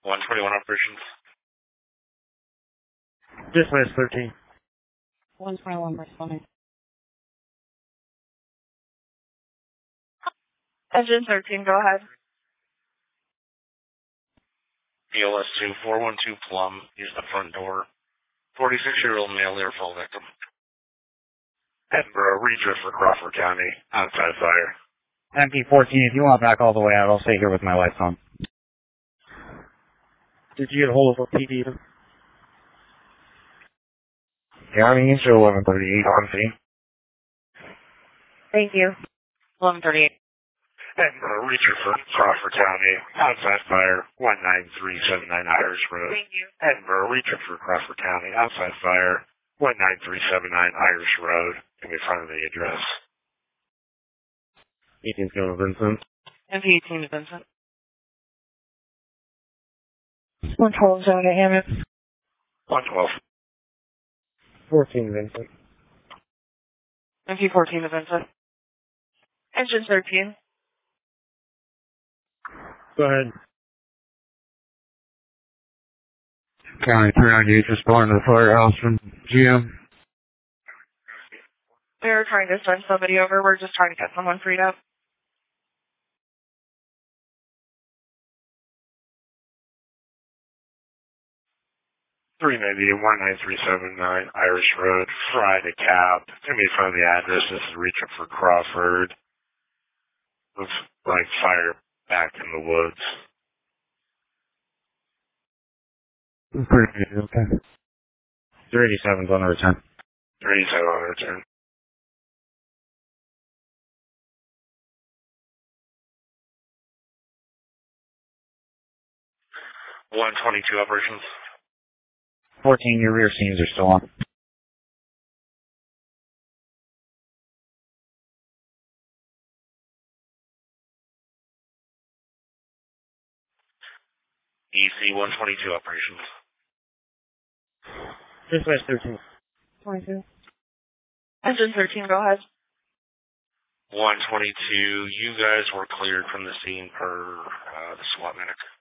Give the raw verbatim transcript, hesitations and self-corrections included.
one twenty-one operations. Dispatch thirteen. one twenty-one responding. Engine thirteen, go ahead. B L S two four one two Plum, use the front door. forty-six-year-old male airfall victim. Edinburgh, redrift for Crawford County, outside fire. M P fourteen, if you want back all the way out, I'll stay here with my lights on. Did you get a hold of a P D? Yeah, I mean, it's eleven thirty-eight on scene. Thank you. eleven thirty-eight. Edinburgh, redrift for Crawford County, outside fire, one nine three seven nine Irish Road. Thank you. Edinburgh, redrift for Crawford County, outside fire, one nine three seven nine Irish Road, in front of the address. eighteen's going to Vincent. M P eighteen to Vincent. one twelve zone to Hammett. one twelve. fourteen, Vincent. M P fourteen to Vincent. Engine thirteen. Go ahead. County three ninety-eight responding to the firehouse from G M. We're trying to send somebody over. We're just trying to get someone freed up. three ninety, one nine three seven nine Irish Road, Friday cab. It's going to be in front of the address. This is reaching for Crawford. With, like, fire back in the woods. Pretty good, okay. three eighty-seven's on the return. three eighty-seven on the return. one twenty-two operations. fourteen, your rear seams are still on. E C one twenty-two operations. Dispatch thirteen. twenty-two. Engine thirteen, go ahead. one twenty-two, you guys were cleared from the scene per uh, the SWAT medic.